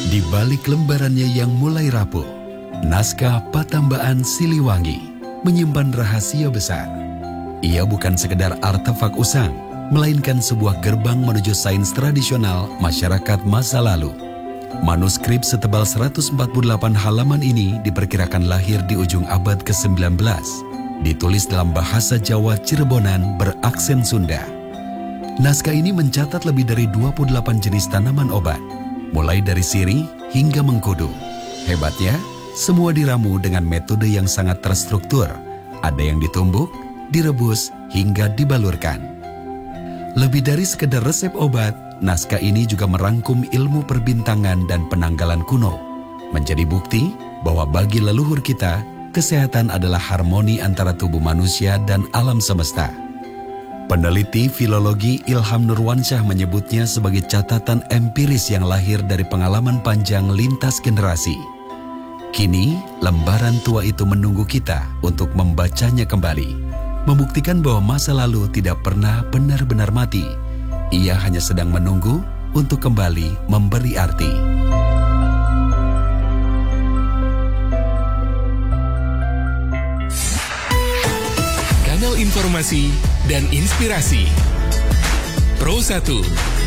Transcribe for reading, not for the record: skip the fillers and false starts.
Di balik lembarannya yang mulai rapuh, naskah Patambakan Siliwangi menyimpan rahasia besar. Ia bukan sekedar artefak usang, melainkan sebuah gerbang menuju sains tradisional masyarakat masa lalu. Manuskrip setebal 148 halaman ini diperkirakan lahir di ujung abad ke-19. Ditulis dalam bahasa Jawa Cirebonan beraksen Sunda. Naskah ini mencatat lebih dari 28 jenis tanaman obat, mulai dari sirih hingga mengkudu. Hebatnya, semua diramu dengan metode yang sangat terstruktur. Ada yang ditumbuk, direbus, hingga dibalurkan. Lebih dari sekedar resep obat, naskah ini juga merangkum ilmu perbintangan dan penanggalan kuno. Menjadi bukti bahwa bagi leluhur kita, kesehatan adalah harmoni antara tubuh manusia dan alam semesta. Peneliti filologi Ilham Nurwansyah menyebutnya sebagai catatan empiris yang lahir dari pengalaman panjang lintas generasi. Kini, lembaran tua itu menunggu kita untuk membacanya kembali, membuktikan bahwa masa lalu tidak pernah benar-benar mati. Ia hanya sedang menunggu untuk kembali memberi arti. Kanal informasi dan inspirasi Pro 1